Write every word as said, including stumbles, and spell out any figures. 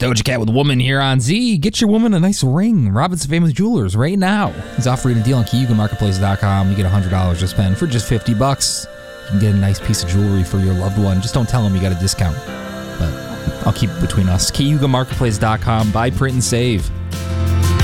Doja Cat with Woman here on Z. Get your woman a nice ring. Robinson Family Jewelers right now. He's offering a deal on Cayuga Marketplace dot com. You get one hundred dollars to spend for just fifty bucks. You can get a nice piece of jewelry for your loved one. Just don't tell him you got a discount. But I'll keep it between us. Cayuga Marketplace dot com. Buy, print, and save.